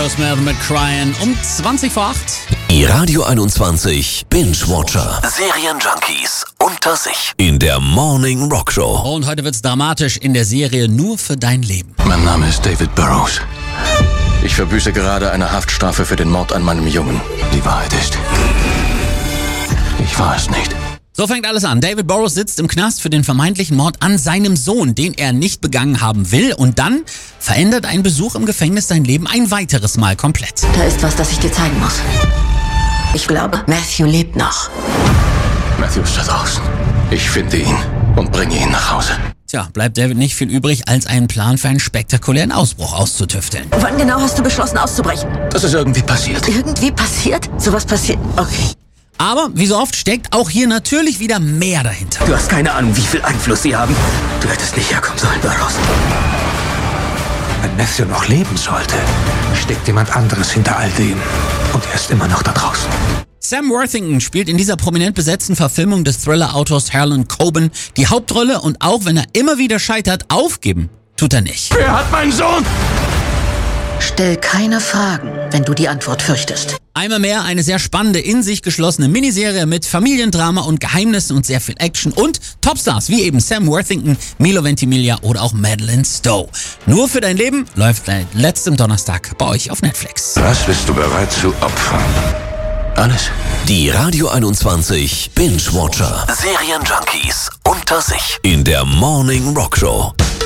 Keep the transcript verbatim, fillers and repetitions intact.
Aerosmith mit Crying um zwanzig vor acht. Die Radio einundzwanzig Binge-Watcher. Serienjunkies unter sich in der Morning Rock Show. Und heute wird's dramatisch in der Serie Nur für dein Leben. Mein Name ist David Burrows. Ich verbüße gerade eine Haftstrafe für den Mord an meinem Jungen. Die Wahrheit ist, ich war es nicht. So fängt alles an. David Burrows sitzt im Knast für den vermeintlichen Mord an seinem Sohn, den er nicht begangen haben will. Und dann verändert ein Besuch im Gefängnis sein Leben ein weiteres Mal komplett. Da ist was, das ich dir zeigen muss. Ich glaube, Matthew lebt noch. Matthew ist da draußen. Ich finde ihn und bringe ihn nach Hause. Tja, bleibt David nicht viel übrig, als einen Plan für einen spektakulären Ausbruch auszutüfteln. Wann genau hast du beschlossen, auszubrechen? Das ist irgendwie passiert. Irgendwie passiert? Sowas passiert? Okay. Aber wie so oft steckt auch hier natürlich wieder mehr dahinter. Du hast keine Ahnung, wie viel Einfluss sie haben. Du hättest nicht herkommen sollen, Burrows. Wenn Matthew noch leben sollte, steckt jemand anderes hinter all dem. Und er ist immer noch da draußen. Sam Worthington spielt in dieser prominent besetzten Verfilmung des Thriller-Autors Harlan Coben die Hauptrolle und auch wenn er immer wieder scheitert, aufgeben tut er nicht. Wer hat meinen Sohn? Stell keine Fragen, wenn du die Antwort fürchtest. Einmal mehr eine sehr spannende, in sich geschlossene Miniserie mit Familiendrama und Geheimnissen und sehr viel Action und Topstars wie eben Sam Worthington, Milo Ventimiglia oder auch Madeleine Stowe. Nur für dein Leben läuft seit letztem Donnerstag bei euch auf Netflix. Was bist du bereit zu opfern? Alles. Die Radio einundzwanzig Binge-Watcher. Serienjunkies unter sich in der Morning Rock Show.